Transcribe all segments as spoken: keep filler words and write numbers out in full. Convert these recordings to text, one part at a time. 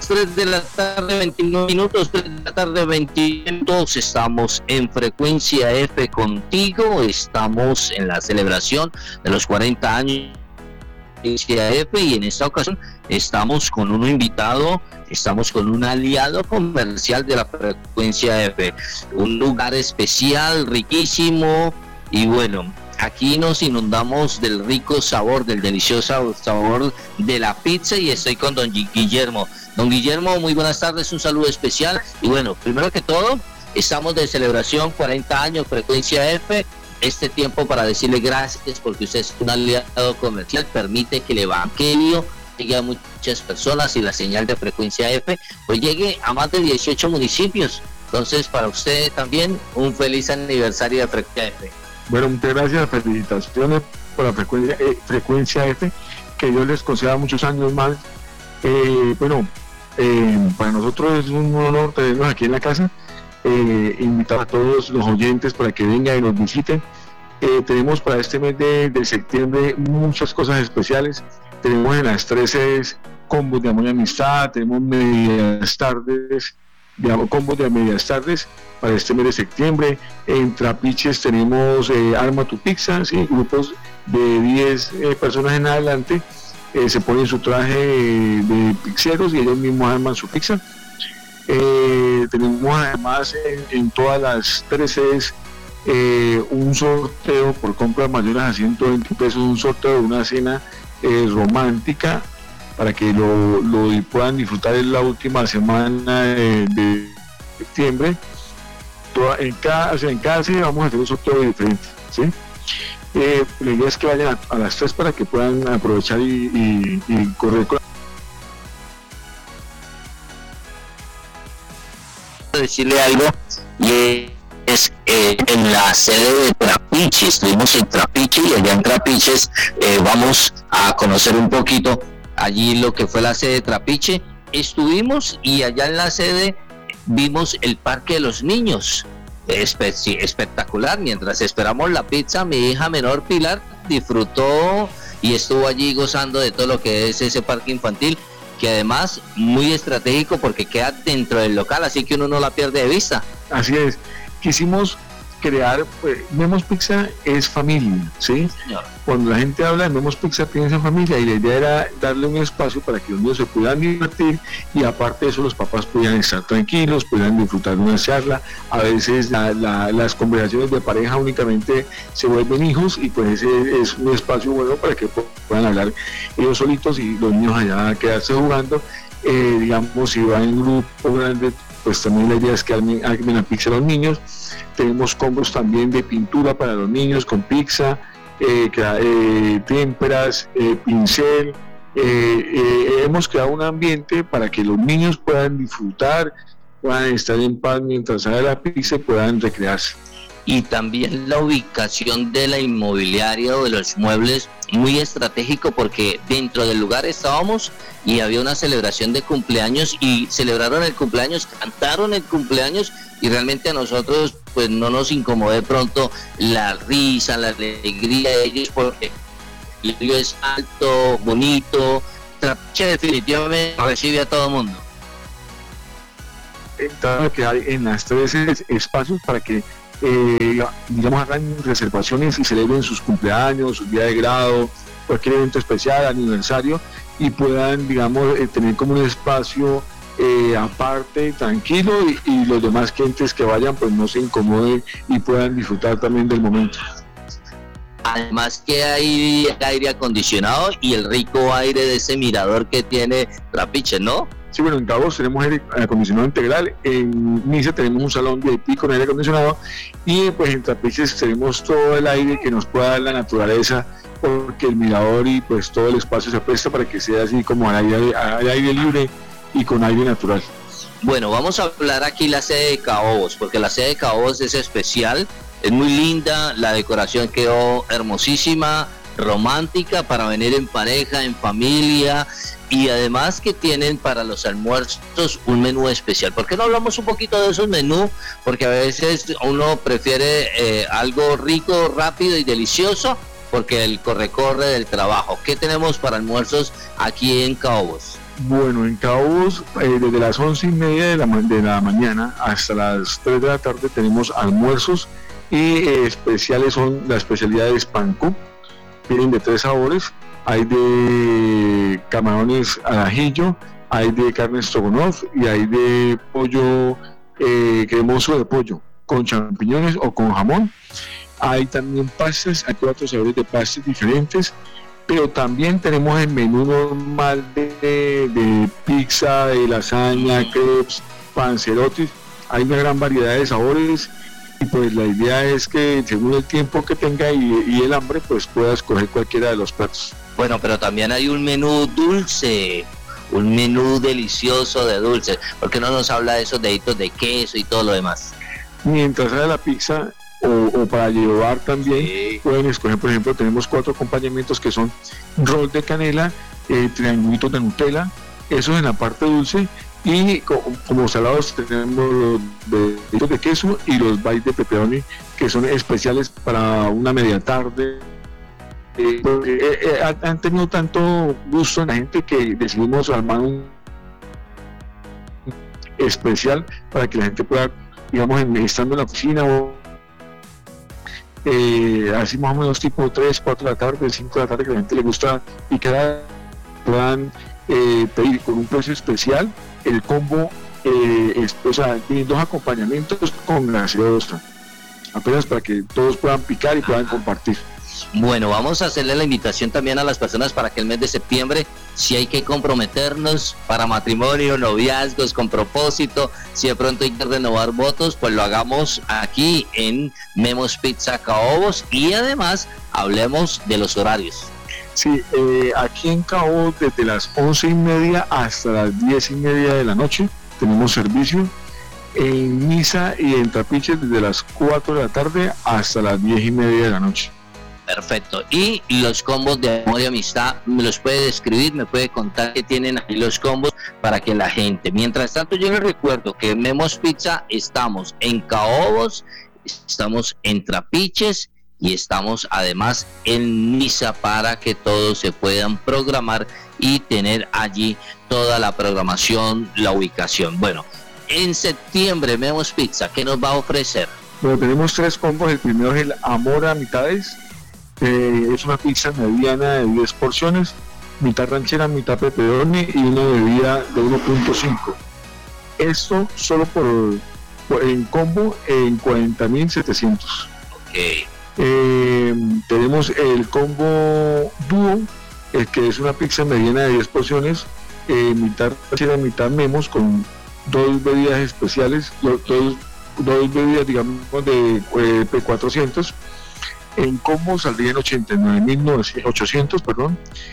tres de la tarde, veintinueve minutos, tres de la tarde, veintinueve minutos, estamos en Frecuencia F contigo, estamos en la celebración de los cuarenta años de Frecuencia F y en esta ocasión estamos con un invitado, estamos con un aliado comercial de la Frecuencia F, un lugar especial, riquísimo y bueno, aquí nos inundamos del rico sabor, del delicioso sabor de la pizza y estoy con don Guillermo. Don Guillermo, muy buenas tardes, un saludo especial. Y bueno, primero que todo, estamos de celebración cuarenta años Frecuencia F. Este tiempo para decirle gracias porque usted es un aliado comercial, permite que el evangelio llegue a muchas personas y la señal de Frecuencia F pues llegue a más de dieciocho municipios. Entonces, para usted también, un feliz aniversario de Frecuencia F. Bueno, muchas gracias, felicitaciones por la frecuencia, eh, frecuencia F, que Dios les conceda muchos años más. Eh, bueno, eh, para nosotros es un honor tenernos aquí en la casa, eh, invitar a todos los oyentes para que vengan y nos visiten. Eh, tenemos para este mes de, de septiembre muchas cosas especiales. Tenemos en las trece combos de amor y amistad, tenemos medias tardes, digamos, combos de medias tardes para este mes de septiembre. En Trapiches tenemos eh, Arma tu Pizza, ¿sí? Grupos de diez eh, personas en adelante eh, se ponen su traje eh, de pizzeros y ellos mismos arman su pizza. Eh, tenemos además en, en todas las tres sedes eh, un sorteo por compras mayores a ciento veinte pesos, un sorteo de una cena eh, romántica para que lo, lo puedan disfrutar en la última semana de, de septiembre. Toda, en, cada, o sea, en cada serie vamos a hacer un sorteo diferente, ¿sí? Eh, la idea es que vayan a, a las tres para que puedan aprovechar y, y, y correr con... Decirle algo y es eh, en la sede de Trapiche, estuvimos en Trapiche y allá en Trapiches eh, vamos a conocer un poquito allí lo que fue la sede de Trapiche. Estuvimos y allá en la sede vimos el Parque de los Niños, Espe- espectacular. Mientras esperamos la pizza, mi hija menor Pilar disfrutó y estuvo allí gozando de todo lo que es ese parque infantil, que además muy estratégico porque queda dentro del local, así que uno no la pierde de vista. Así es, quisimos crear, pues, Memos Pizza es familia, ¿sí? Señor. Cuando la gente habla de Memos Pizza piensa en familia y la idea era darle un espacio para que los niños se puedan divertir y aparte de eso los papás pudieran estar tranquilos, pudieran disfrutar de una charla. A veces la, la, las conversaciones de pareja únicamente se vuelven hijos y pues ese es un espacio bueno para que puedan hablar ellos solitos y los niños allá quedarse jugando. Eh, digamos, si van en grupo grande, pues también la idea es que armen, armen la pizza a los niños. Tenemos combos también de pintura para los niños con pizza, eh, eh, témperas, eh, pincel. Eh, eh, hemos creado un ambiente para que los niños puedan disfrutar, puedan estar en paz mientras haga la pizza y puedan recrearse. Y también la ubicación de la inmobiliaria o de los muebles, muy estratégico porque dentro del lugar estábamos y había una celebración de cumpleaños y celebraron el cumpleaños, cantaron el cumpleaños y realmente a nosotros pues no nos incomodó de pronto la risa, la alegría de ellos porque el río es alto, bonito. Trapiche definitivamente recibe a todo el mundo. Claro que hay en las tres espacios para que Eh, digamos hagan reservaciones y celebren sus cumpleaños, su día de grado, cualquier evento especial, aniversario y puedan digamos eh, tener como un espacio eh, aparte, tranquilo y, y los demás clientes que vayan pues no se incomoden y puedan disfrutar también del momento. Además que hay aire acondicionado y el rico aire de ese mirador que tiene Trapiche, ¿no? Sí, bueno, en Cabos tenemos aire acondicionado integral, en Niza tenemos un salón V I P con aire acondicionado y pues en Trapiches tenemos todo el aire que nos pueda dar la naturaleza porque el mirador y pues todo el espacio se presta para que sea así como al aire, al aire libre y con aire natural. Bueno, vamos a hablar aquí la sede de Caobos, porque la sede de Caobos es especial, es muy linda, la decoración quedó hermosísima, romántica para venir en pareja, en familia y además que tienen para los almuerzos un menú especial. ¿Por qué no hablamos un poquito de esos menús? Porque a veces uno prefiere eh, algo rico, rápido y delicioso porque el corre-corre del trabajo. ¿Qué tenemos para almuerzos aquí en Caobos? Bueno, en Cabos, eh, desde las once y media de la, de la mañana hasta las tres de la tarde tenemos almuerzos y eh, especiales son, la especialidad es pancú, vienen de tres sabores, hay de camarones al ajillo, hay de carne stroganoff y hay de pollo eh, cremoso de pollo, con champiñones o con jamón. Hay también pastas, hay cuatro sabores de pastas diferentes, pero también tenemos el menú normal de, de pizza, de lasaña, crepes, panzerotti. Hay una gran variedad de sabores y pues la idea es que según el tiempo que tenga y, y el hambre, pues pueda escoger cualquiera de los platos. Bueno, pero también hay un menú dulce, un menú delicioso de dulce. ¿Por qué no nos habla de esos deditos de queso y todo lo demás? Mientras sale la pizza, O, o para llevar también, sí. Pueden escoger, por ejemplo, tenemos cuatro acompañamientos que son rol de canela, eh, triangulitos de Nutella, eso en la parte dulce, y como, como salados tenemos los de, de queso y los bites de pepperoni, que son especiales para una media tarde. Eh, porque, eh, eh, han tenido tanto gusto en la gente que decidimos armar un especial para que la gente pueda, digamos, en, estando en la oficina o Eh, así más o menos tipo tres, cuatro de la tarde, cinco de la tarde, que a la gente le gusta y que puedan eh, pedir con un precio especial el combo, eh, es, o sea, tienen dos acompañamientos con gaseosa, apenas para que todos puedan picar y puedan compartir. Bueno, vamos a hacerle la invitación también a las personas para que el mes de septiembre, si hay que comprometernos para matrimonio, noviazgos, con propósito, si de pronto hay que renovar votos, pues lo hagamos aquí en Memo's Pizza Caobos y además hablemos de los horarios. Sí, eh, aquí en Cabo desde las once y media hasta las diez y media de la noche tenemos servicio. En Misa y en Trapiches desde las cuatro de la tarde hasta las diez y media de la noche. Perfecto. Y los combos de amor y amistad, ¿me los puede describir? ¿Me puede contar qué tienen ahí los combos para que la gente? Mientras tanto, yo les recuerdo que en Memo's Pizza estamos en Caobos, estamos en Trapiches y estamos además en Niza para que todos se puedan programar y tener allí toda la programación, la ubicación. Bueno, en septiembre Memo's Pizza, ¿qué nos va a ofrecer? Bueno, tenemos tres combos. El primero es el amor a mitades. Eh, es una pizza mediana de diez porciones, mitad ranchera, mitad pepperoni y una bebida de uno punto cinco. Esto solo por, por en combo en cuarenta mil setecientos. Okay. Eh, tenemos el combo dúo, el que es una pizza mediana de diez porciones, eh, mitad ranchera, mitad memos, con dos bebidas especiales, dos, dos bebidas, digamos, de eh, P cuatrocientos. En combo saldrían ochenta y nueve mil ochocientos, perdón,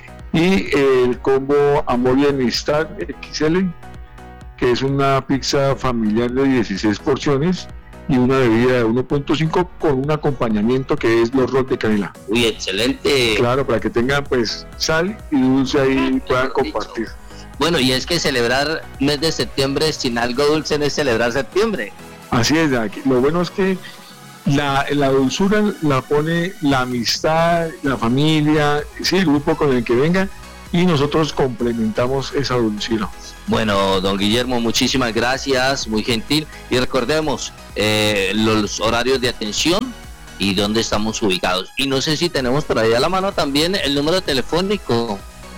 y el combo Amor y Amistad equis ele, que es una pizza familiar de dieciséis porciones y una bebida de uno punto cinco con un acompañamiento que es los rolls de canela. Uy, excelente. Claro, para que tengan pues sal y dulce ahí y puedan compartir. Bueno, y es que celebrar mes de septiembre sin algo dulce no es celebrar septiembre. Así es, lo bueno es que La, la dulzura la pone la amistad, la familia, sí, el grupo con el que venga, y nosotros complementamos esa dulzura. Bueno, don Guillermo, muchísimas gracias, muy gentil, y recordemos eh, los horarios de atención y dónde estamos ubicados. Y no sé si tenemos por ahí a la mano también el número telefónico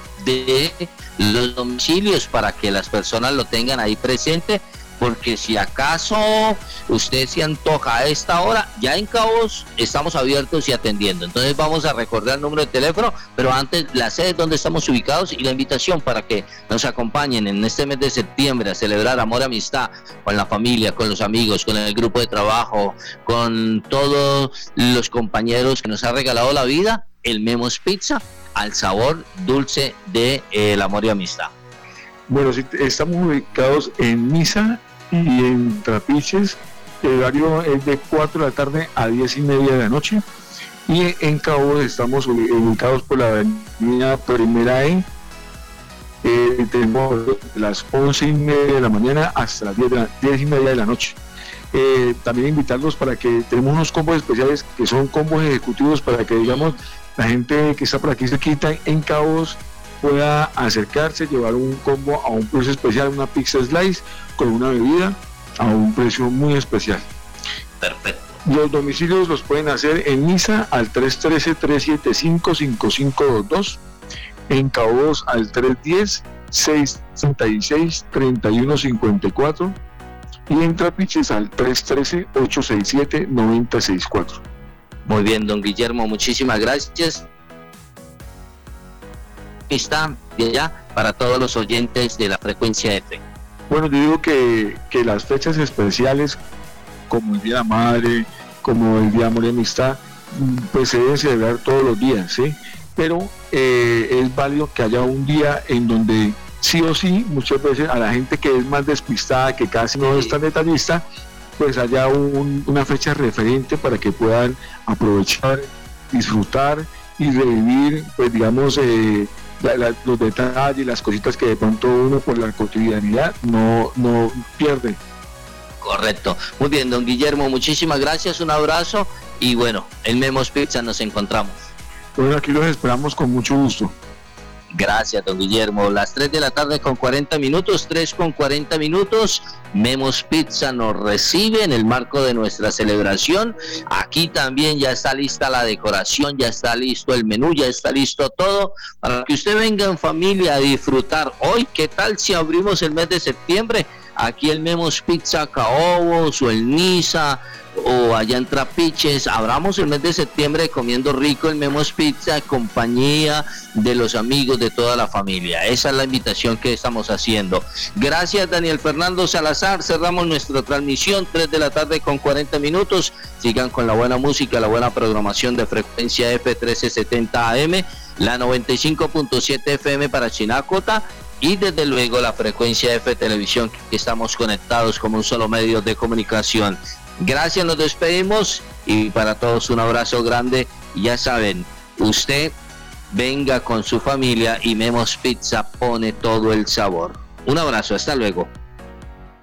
de los domicilios para que las personas lo tengan ahí presente, porque si acaso usted se antoja a esta hora, ya en Cabos estamos abiertos y atendiendo. Entonces vamos a recordar el número de teléfono, pero antes la sede donde estamos ubicados y la invitación para que nos acompañen en este mes de septiembre a celebrar amor y amistad con la familia, con los amigos, con el grupo de trabajo, con todos los compañeros que nos ha regalado la vida, el Memo's Pizza, al sabor dulce de eh, el amor y amistad. Bueno, sí, estamos ubicados en Misa y en Trapiches. El horario es de cuatro de la tarde a diez y media de la noche, y en Cabo estamos ubicados por la avenida Primera E. Eh, tenemos de las once y media de la mañana hasta las diez, de la, diez y media de la noche. Eh, también invitarlos para que tenemos unos combos especiales que son combos ejecutivos para que, digamos, la gente que está por aquí cerquita en Cabos pueda acercarse, llevar un combo a un precio especial, una pizza slice con una bebida a un precio muy especial. Perfecto. Los domicilios los pueden hacer en Niza al tres uno tres, tres siete cinco, cinco cinco dos dos, en Cabos al tres uno cero, seis tres seis, tres uno cinco cuatro y en Trapiches al tres uno tres, ocho seis siete, nueve cero seis cuatro. Muy bien, don Guillermo, muchísimas gracias. Está de allá para todos los oyentes de la Frecuencia F. Bueno, yo digo que, que las fechas especiales como el Día de la Madre, como el Día de Amor y Amistad, pues se deben celebrar todos los días, ¿sí? Pero eh, es válido que haya un día en donde sí o sí, muchas veces a la gente que es más despistada, que casi no es tan detallista, pues haya un, una fecha referente para que puedan aprovechar, disfrutar y revivir, pues digamos, eh, la, la, los detalles, las cositas que de pronto uno por la cotidianidad no, no pierde. Correcto. Muy bien, don Guillermo, muchísimas gracias, un abrazo y bueno, en Memos Pizza nos encontramos. Bueno, aquí los esperamos con mucho gusto. Gracias, don Guillermo. Las tres de la tarde con cuarenta minutos, tres con cuarenta minutos. Memos Pizza nos recibe en el marco de nuestra celebración. Aquí también ya está lista la decoración, ya está listo el menú, ya está listo todo para que usted venga en familia a disfrutar. Hoy, ¿qué tal si abrimos el mes de septiembre? Aquí el Memos Pizza Caobos o el Niza o allá en Trapiches, abramos el mes de septiembre comiendo rico el Memos Pizza en compañía de los amigos de toda la familia. Esa es la invitación que estamos haciendo. Gracias, Daniel Fernando Salazar. Cerramos nuestra transmisión, tres de la tarde con cuarenta minutos. Sigan con la buena música, la buena programación de Frecuencia F trece setenta A M, la noventa y cinco punto siete F M para Chinacota y desde luego la Frecuencia F Televisión, que estamos conectados como un solo medio de comunicación. Gracias, nos despedimos y para todos un abrazo grande. Ya saben, usted venga con su familia y Memos Pizza pone todo el sabor. Un abrazo, hasta luego.